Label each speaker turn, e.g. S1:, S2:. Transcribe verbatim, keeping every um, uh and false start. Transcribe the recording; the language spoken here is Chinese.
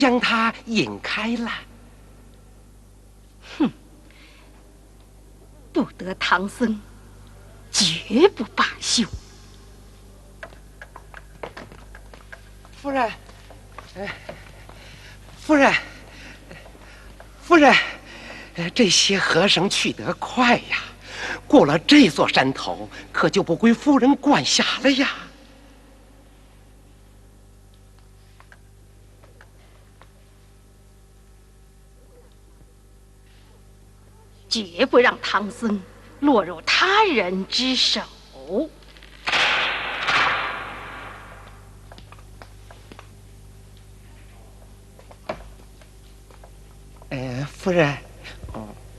S1: 将他引开了。
S2: 哼，不得唐僧绝不罢休。
S1: 夫人，哎，夫人，夫人，这些和尚去得快呀，过了这座山头，可就不归夫人管辖了呀。
S2: 绝不让唐僧落入他人之手。
S1: 呃，夫人。